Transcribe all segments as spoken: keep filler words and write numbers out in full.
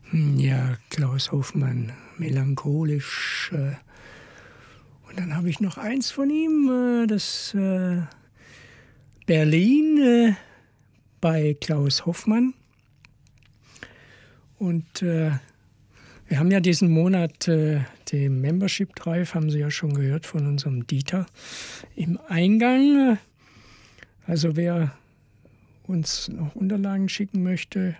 Ja, Klaus Hoffmann, melancholisch. Äh, und dann habe ich noch eins von ihm, äh, das äh, Berlin äh, bei Klaus Hoffmann. Und äh, wir haben ja diesen Monat äh, den Membership Drive, haben Sie ja schon gehört von unserem Dieter im Eingang. Also wer uns noch Unterlagen schicken möchte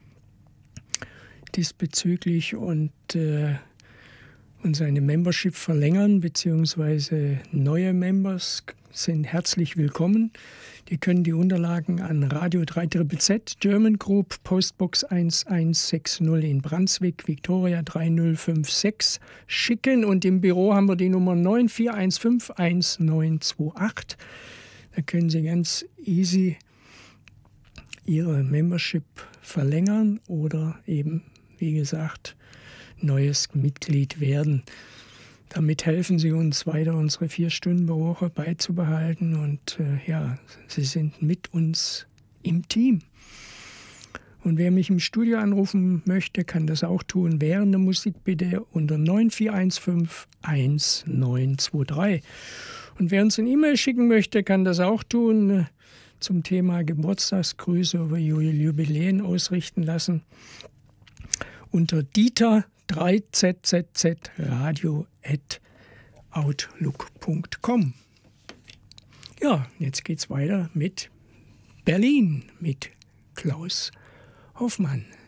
diesbezüglich und, äh, und seine Membership verlängern, beziehungsweise neue Members sind herzlich willkommen. Die können die Unterlagen an Radio drei Z Z Z, German Group, Postbox eins eins sechs null in Brunswick, Victoria drei null fünf sechs schicken. Und im Büro haben wir die Nummer neun vier eins fünf eins neun zwei acht. Da können Sie ganz easy Ihre Membership verlängern oder eben, wie gesagt, neues Mitglied werden. Damit helfen Sie uns weiter, unsere vier Stunden pro Woche beizubehalten. Und äh, ja, Sie sind mit uns im Team. Und wer mich im Studio anrufen möchte, kann das auch tun. Während der Musik bitte unter neun vier eins fünf eins neun zwei drei. Und wer uns eine E-Mail schicken möchte, kann das auch tun. Äh, zum Thema Geburtstagsgrüße oder Jubiläen ausrichten lassen. Unter Dieter drei Z Z Z radio at outlook punkt com. Ja, jetzt geht's weiter mit Berlin, mit Klaus Hoffmann.